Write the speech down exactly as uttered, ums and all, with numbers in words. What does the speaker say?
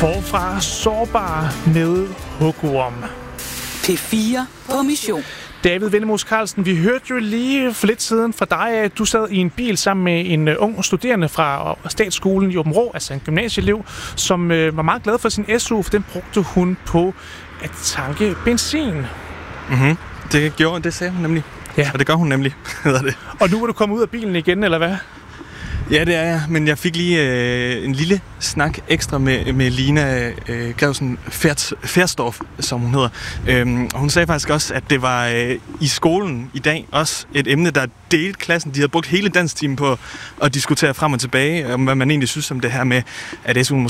Forfra sårbar med hugorm. P fire på mission. David Vindemos Carlsen, vi hørte jo lige for lidt siden fra dig, at du sad i en bil sammen med en ung studerende fra Statsskolen i Aabenraa, altså en gymnasieelev, som øh, var meget glad for sin S U, for den brugte hun på at tanke benzin. Mhm. Det gjorde, det sagde hun nemlig. Ja. Og det gør hun nemlig, hedder det. Og nu er du kommet ud af bilen igen, eller hvad? Ja, det er jeg, men jeg fik lige øh, en lille snak ekstra med, med Lina øh, Grevsen Ferstorff, som hun hedder. Øhm, og hun sagde faktisk også, at det var øh, i skolen i dag også et emne, der delte klassen. De havde brugt hele danstimen på at diskutere frem og tilbage, om hvad man egentlig synes om det her med, at S U'en